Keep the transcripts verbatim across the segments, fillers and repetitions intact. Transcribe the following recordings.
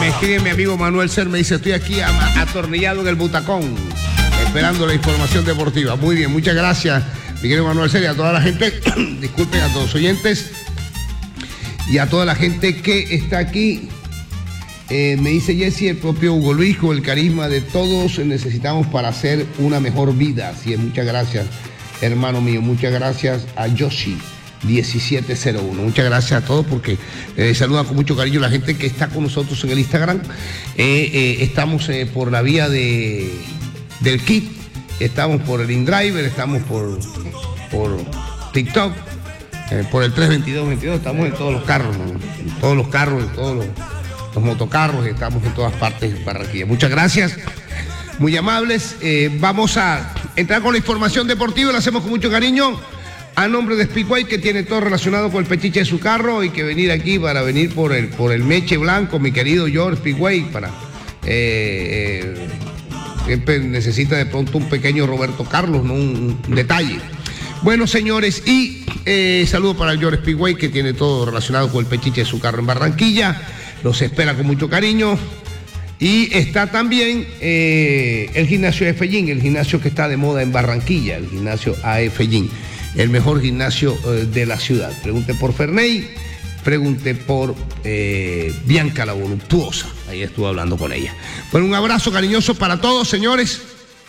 escribe mi amigo Manuel Ser, me dice, estoy aquí atornillado en el butacón, esperando la información deportiva. Muy bien, muchas gracias, mi querido Manuel Ser, y a toda la gente, disculpen, a todos los oyentes, y a toda la gente que está aquí. Eh, me dice Jesse, el propio Hugo Luis, con el carisma de todos necesitamos para hacer una mejor vida. Así es, muchas gracias, hermano mío. Muchas gracias a Yoshi diecisiete cero uno. Muchas gracias a todos porque eh, saludan con mucho cariño la gente que está con nosotros en el Instagram. Eh, eh, estamos eh, por la vía de, del kit, estamos por el InDriver, estamos por, por TikTok, eh, por el tres veintidós veintidós, estamos en todos los carros, ¿no? En todos los carros, en todos los... los motocarros, estamos en todas partes de Barranquilla. Muchas gracias, muy amables. Eh, vamos a entrar con la información deportiva, lo hacemos con mucho cariño, a nombre de Speedway, que tiene todo relacionado con el pechiche de su carro, y que venir aquí para venir por el, por el meche blanco, mi querido George Speedway, para eh, eh, siempre necesita de pronto un pequeño Roberto Carlos, ¿no? un, un detalle. Bueno, señores, y eh, saludo para el George Speedway, que tiene todo relacionado con el pechiche de su carro en Barranquilla. Los espera con mucho cariño. Y está también eh, el gimnasio A F Gym, el gimnasio que está de moda en Barranquilla, el gimnasio A F Gym, el mejor gimnasio eh, de la ciudad. Pregunte por Ferney, pregunte por eh, Bianca la Voluptuosa. Ahí estuve hablando con ella. Bueno, un abrazo cariñoso para todos, señores.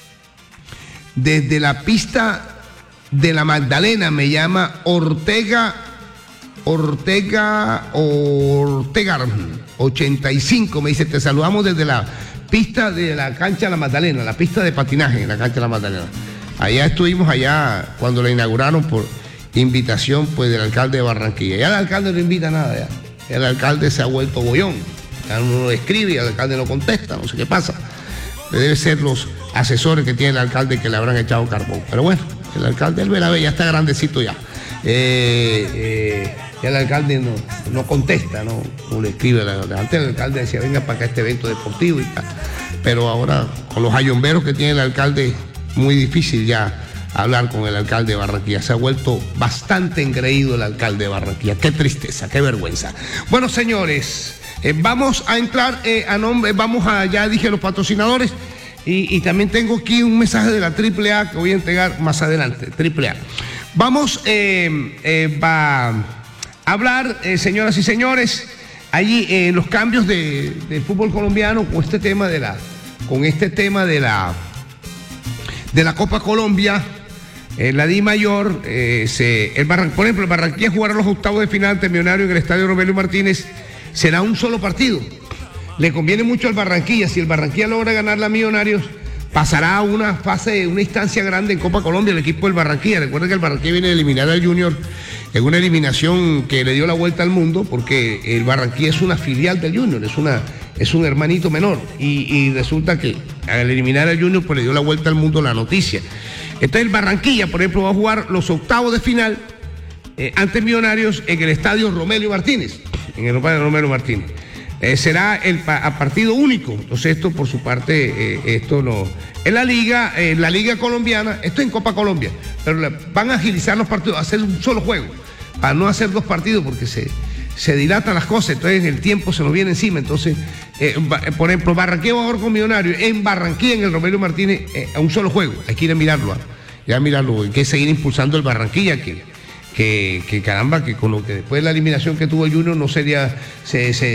Desde la pista de la Magdalena me llama Ortega. Ortega, Ortega ochenta y cinco, me dice, te saludamos desde la pista de la cancha de la Magdalena, la pista de patinaje en la cancha de la Magdalena. Allá estuvimos allá cuando la inauguraron por invitación pues del alcalde de Barranquilla. Ya el alcalde no invita a nada, ya. El alcalde se ha vuelto bollón. Ya uno lo escribe y el alcalde no contesta, no sé qué pasa. Debe ser los asesores que tiene el alcalde que le habrán echado carbón. Pero bueno, el alcalde, él ya está grandecito ya. Eh, eh, ya el alcalde no, no contesta, no, no le escribe. Antes el alcalde decía, venga para acá este evento deportivo y tal. Pero ahora, con los ayomberos que tiene el alcalde, muy difícil ya hablar con el alcalde de Barranquilla. Se ha vuelto bastante engreído el alcalde de Barranquilla. Qué tristeza, qué vergüenza. Bueno, señores, eh, vamos a entrar eh, a nombre, vamos a, ya dije los patrocinadores, y, y también tengo aquí un mensaje de la triple A que voy a entregar más adelante. triple A. Vamos eh, eh, va a hablar, eh, señoras y señores, allí eh, los cambios de, del fútbol colombiano con este tema de la, con este tema de la, de la Copa Colombia, eh, la Di Mayor, eh, se, el Barran, por ejemplo, el Barranquilla jugará los octavos de final ante Millonarios en el estadio Romelio Martínez. Será un solo partido. Le conviene mucho al Barranquilla. Si el Barranquilla logra ganar la Millonarios, pasará a una fase, una instancia grande en Copa Colombia el equipo del Barranquilla. Recuerden que el Barranquilla viene a eliminar al Junior en una eliminación que le dio la vuelta al mundo, porque el Barranquilla es una filial del Junior, es, una, es un hermanito menor. Y, y resulta que al eliminar al Junior, pues le dio la vuelta al mundo la noticia. Entonces el Barranquilla, por ejemplo, va a jugar los octavos de final eh, ante Millonarios en el estadio Romelio Martínez, en el estadio Romelio Martínez. Eh, será el pa a partido único. Entonces esto por su parte, eh, esto no... En la liga, eh, la liga colombiana, esto en Copa Colombia, pero la, van a agilizar los partidos, a hacer un solo juego, para no hacer dos partidos porque se, se dilatan las cosas, entonces el tiempo se nos viene encima. Entonces, eh, por ejemplo, Barranquilla va a jugar con Millonarios, en Barranquilla, en el Romelio Martínez, eh, a un solo juego. Hay que ir a mirarlo, ¿eh? ya a mirarlo, hay que seguir impulsando el Barranquilla, que, que, que caramba, que con lo que después de la eliminación que tuvo el Junior no sería... Se, se,